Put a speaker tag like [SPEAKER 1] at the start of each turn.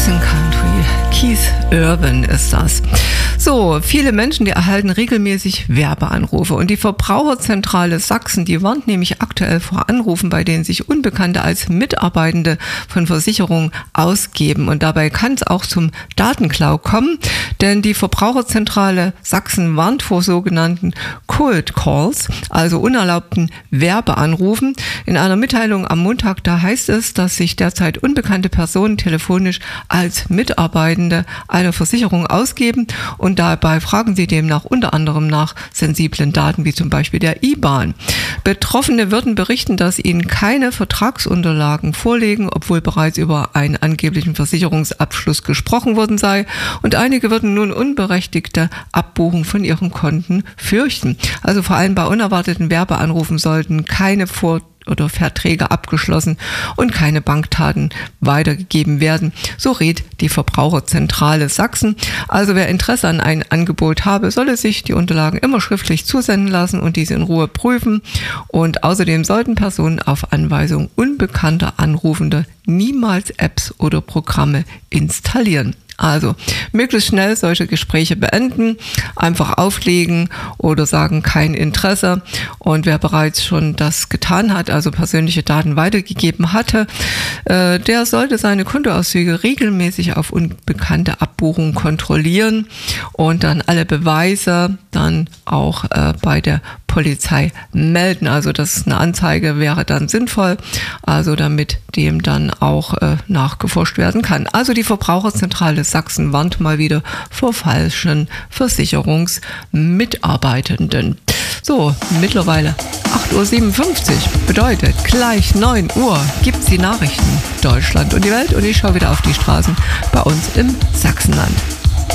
[SPEAKER 1] Bisschen Country. Keith Urban ist das. So, viele Menschen, die erhalten regelmäßig Werbeanrufe. Und die Verbraucherzentrale Sachsen, die warnt nämlich aktuell vor Anrufen, bei denen sich Unbekannte als Mitarbeitende von Versicherungen ausgeben. Und dabei kann es auch zum Datenklau kommen, denn die Verbraucherzentrale Sachsen warnt vor sogenannten Cold Calls, also unerlaubten Werbeanrufen. In einer Mitteilung am Montag, da heißt es, dass sich derzeit unbekannte Personen telefonisch als Mitarbeitende einer Versicherung ausgeben und dabei fragen sie demnach unter anderem nach sensiblen Daten wie zum Beispiel der IBAN. Betroffene würden berichten, dass ihnen keine Vertragsunterlagen vorlegen, obwohl bereits über einen angeblichen Versicherungsabschluss gesprochen worden sei, und einige würden nun unberechtigte Abbuchungen von ihren Konten fürchten. Also vor allem bei unerwarteten Werbeanrufen sollten keine oder Verträge abgeschlossen und keine Bankdaten weitergegeben werden. So rät die Verbraucherzentrale Sachsen. Also wer Interesse an einem Angebot habe, solle sich die Unterlagen immer schriftlich zusenden lassen und diese in Ruhe prüfen. Und außerdem sollten Personen auf Anweisung unbekannter Anrufender niemals Apps oder Programme installieren. Also möglichst schnell solche Gespräche beenden, einfach auflegen oder sagen kein Interesse. Und wer bereits schon das getan hat, also persönliche Daten weitergegeben hatte, der sollte seine Kontoauszüge regelmäßig auf unbekannte Abbuchungen kontrollieren und dann alle Beweise dann auch bei der Polizei melden. Also eine Anzeige wäre dann sinnvoll, also damit dem dann auch nachgeforscht werden kann. Also die Verbraucherzentrale Sachsen warnt mal wieder vor falschen Versicherungsmitarbeitenden. So, mittlerweile 8.57 Uhr, bedeutet gleich 9 Uhr gibt's die Nachrichten Deutschland und die Welt und ich schaue wieder auf die Straßen bei uns im Sachsenland.